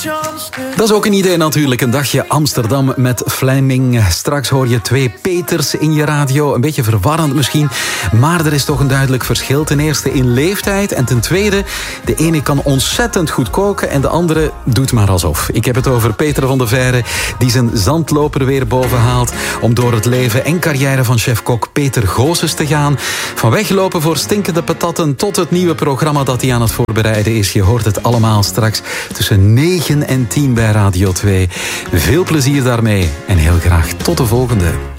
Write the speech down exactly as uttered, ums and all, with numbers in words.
Dat is ook een idee natuurlijk. Een dagje Amsterdam met Fleming. Straks hoor je twee Peters in je radio. Een beetje verwarrend misschien. Maar er is toch een duidelijk verschil. Ten eerste in leeftijd. En ten tweede, de ene kan ontzettend goed koken. En de andere doet maar alsof. Ik heb het over Peter van de Veire. Die zijn zandloper weer boven haalt. Om door het leven en carrière van chef-kok Peter Goossens te gaan. Van weglopen voor stinkende patatten tot het nieuwe programma dat hij aan het voorbereiden is. Je hoort het allemaal straks tussen negen en tien bij Radio twee. Veel plezier daarmee en heel graag tot de volgende.